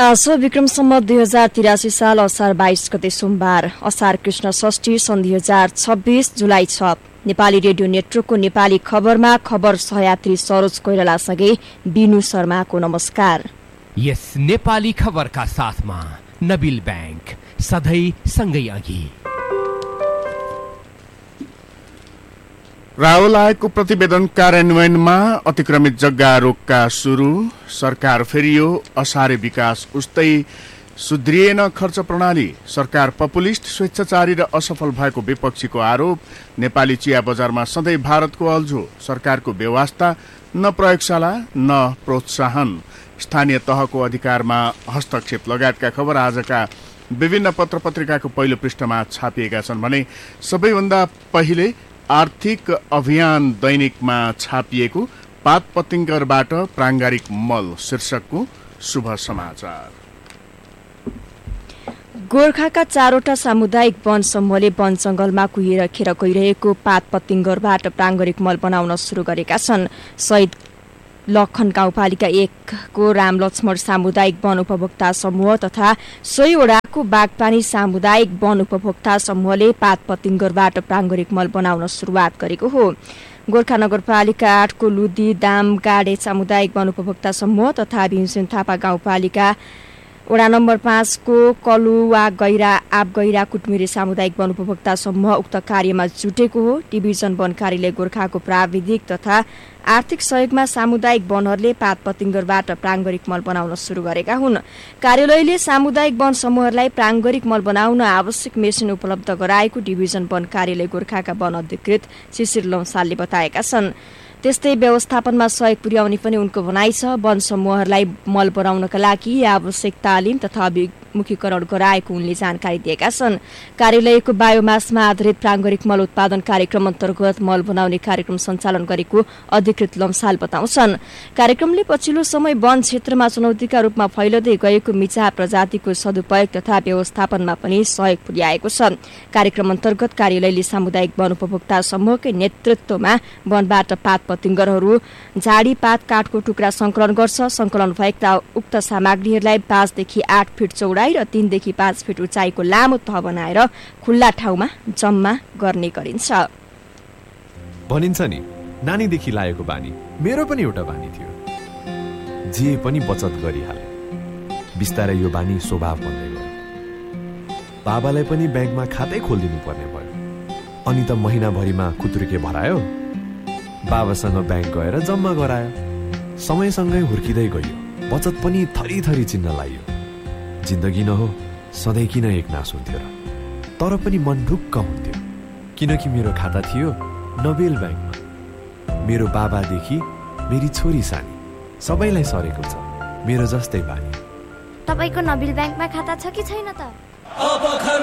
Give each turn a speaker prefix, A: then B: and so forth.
A: आज विक्रम सम्वत 2083 साल असार 22 गते सोमबार, असार कृष्ण षष्ठी सन् 2026 जुलाई 6। नेपाली रेडियो नेटवर्कको नेपाली खबरमा खबर सहयात्री सरोज कोइरालासँगै बिनु शर्माको नमस्कार।
B: यस नेपाली खबरका साथमा नबिल बैंक सधैँ सँगै अघि।
C: राहुल आयोगको प्रतिवेदन कार्यान्वयनमा अतिक्रमित जग्गा रोगका सुरु, सरकार फेरियो, असारे विकास उस्तै सुध्रिएन खर्च प्रणाली, सरकार पपुलिस्ट, स्वेच्छाचारी र असफल भएको विपक्षीको आरोप, नेपाली चिया बजारमा सधैँ भारतको अल्झो, सरकारको व्यवस्था न प्रयोगशाला न प्रोत्साहन, स्थानीय तहको अधिकारमा हस्तक्षेप लगायतका खबर आजका विभिन्न पत्र पत्रिकाको पहिलो पृष्ठमा छापिएका छन् भने सबैभन्दा पहिले आर्थिक अभियान दैनिकमा छापिएको पात पतिङ्गरबाट प्राङ्गारिक मल शीर्षकको शुभ समाचार।
A: गोर्खाका 4वटा सामुदायिक वन समूहले वन जंगलमा कुहिएर खेर गइरहेको पात पतिङ्गरबाट प्राङ्गारिक मल बनाउन सुरु गरेका छन्। शहीद लखन गाउँपालिका 1 को रामलक्ष्मण सामुदायिक वन उपभोक्ता समूह तथा सोहीवटाको बागपानी सामुदायिक वन उपभोक्ता समूहले पात पतिङ्गरबाट प्राङ्गारिक मल बनाउन सुरुवात गरेको हो। गोर्खा नगरपालिका 8 को लुदी दाम गाडे सामुदायिक वन उपभोक्ता समूह तथा भीमसेन थापा गाउँपालिका वडा नम्बर 5 को कलुवा गैरा आप गैरा कुटमिरे सामुदायिक वन उपभोक्ता समूह उक्त कार्यमा जुटेको हो। डिभिजन वन कार्यालय गोर्खाको प्राविधिक तथा आर्थिक सहयोगमा सामुदायिक वनहरूले पात पतिङ्गरबाट प्राङ्गारिक मल बनाउन सुरु गरेका हुन्। कार्यालयले सामुदायिक वन समूहहरूलाई प्राङ्गारिक मल बनाउन आवश्यक मेसिन उपलब्ध गराएको डिभिजन वन कार्यालय गोर्खाका वन अधिकृत शिशिर लम्सालले बताएका छन्। त्यस्तै व्यवस्थापनमा सहयोग पुर्याउने पनि उनको भनाइ छ। वन समूहहरूलाई मल बनाउनका लागि आवश्यक तालिम तथा अभिमुखीकरण गराएको उनले जानकारी दिएका छन्। कार्यालयको बायोमासमा आधारित प्राङ्गारिक मल उत्पादन कार्यक्रम अन्तर्गत मल बनाउने कार्यक्रम सञ्चालन गरेको अधिकृत लम्साल बताउँछन्। कार्यक्रमले पछिल्लो समय वन क्षेत्रमा चुनौतीका रूपमा फैलदै गएको मिचा प्रजातिको सदुपयोग तथा व्यवस्थापनमा पनि सहयोग पुर्याएको छ। कार्यक्रम अन्तर्गत कार्यालयले सामुदायिक वन उपभोक्ता समूहकै नेतृत्वमा वनबाट पात पतिङ्गरहरू, झाडी पात, काठको टुक्रा संकलन गर्छ। संकलन भएका उक्त सामग्रीहरूलाई 5 देखि 8 फिट चौडाइ र 3 देखि 5 फिट उचाइको लामो तह बनाएर खुल्ला ठाउँमा जम्मा गर्ने गरिन्छ।
D: भनिन्छ नि, नानीदेखि लागेको बानी मेरो पनि एउटा बानी थियो। जे पनि बचत गरिहाले। बिस्तारै यो बानी स्वभाव बन्दै गयो। बाबालाई पनि ब्याङ्कमा खातै खोलिदिनु पर्ने भयो। अनि त महिनाभरिमा खुत्रुके भरायो। बाबासँग ब्याङ्क गएर जम्मा गरायो। समयसँगै हुर्किँदै गयो। बचत पनि थरी थरी चिन्न लाग्यो। जिन्दगी नहो सधैँ किन एकनास हुन्थ्यो र? तर पनि मन ढुक्क हुन्थ्यो, किनकि मेरो खाता थियो नबेल ब्याङ्कमा। मेरो बाबादेखि मेरी छोरी सानी सबैलाई सरेको छ मेरो जस्तै बानी।
E: तपाईको नबेल ब्याङ्कमा खाता छ कि छैन त?